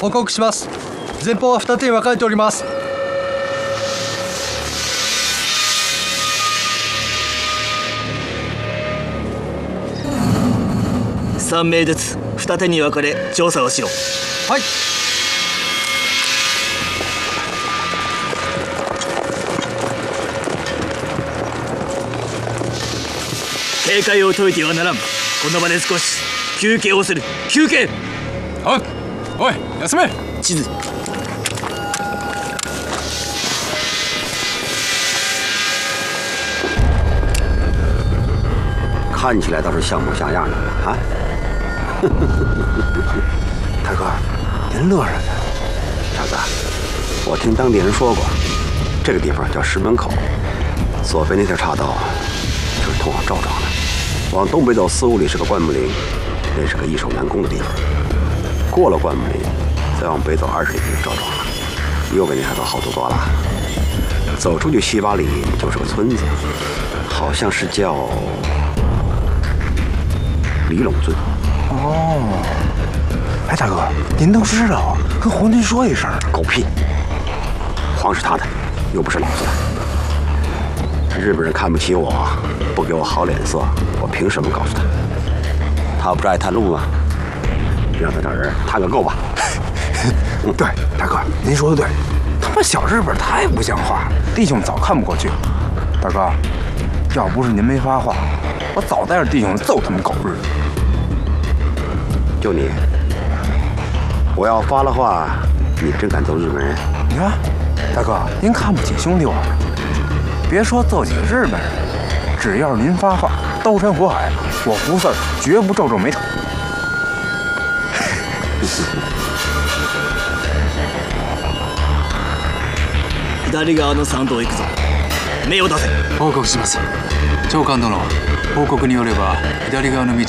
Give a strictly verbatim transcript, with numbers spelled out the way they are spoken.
報告します。前方は二手に分かれております。 三名ずつ二手に分かれ調査をしろ。 はい。 警戒を解いてはならん。この場で少し休憩をする。休憩。 おいおい、休め。 地図。 看起来倒是像模像样的啊！ 大哥，您乐什么？ 大哥，我听当地人说过，这个地方叫石门口，左边那条岔道就是通往赵庄的。往东北走四五里是个灌木林，那是个易守难攻的地方。过了灌木林，再往北走二十里就是赵庄了，右边那条道好走多了。走出去七八里就是个村子，好像是叫李陇村。 哦，哎，大哥，您都知道，跟皇军说一声。 狗屁！黄是他的，又不是老子的。日本人看不起我，不给我好脸色，我凭什么告诉他？他不是爱探路吗？让他找人探个够吧。 对，大哥，您说的对，他妈小日本太不像话了，弟兄早看不过去了。大哥，要不是您没发话，我早带着弟兄揍他们狗日的。 就你，我要发了话，你真敢揍日本人？ 你看，大哥，您看不起兄弟我们，别说揍几个日本人，只要是您发话，刀山火海，我胡四儿绝不皱皱眉头。 左側の山道へ行くぞ。目を出せ。 報告します。長官殿、報告によれば左側の道